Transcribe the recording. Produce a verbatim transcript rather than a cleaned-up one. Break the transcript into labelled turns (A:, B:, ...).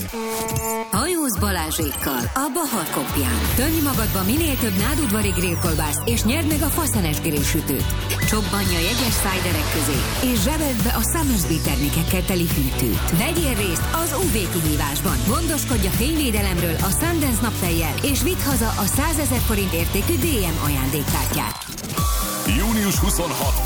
A: Hajóz Balázsékkal a Bahar Kopján. Törj magadba minél több nádudvari grillkolbászt, és nyerd meg a faszenes grillsütőt. Csobbanj a jegyes szájderek közé, és zsebeld be a Summersby termékekkel teli hűtőt. Vegyél részt az ú vé kihívásban. Gondoskodj a fényvédelemről a Sundance naptejjel, és vidd haza a százezer forint értékű dé em ajándékkártyát.
B: június huszonhatodika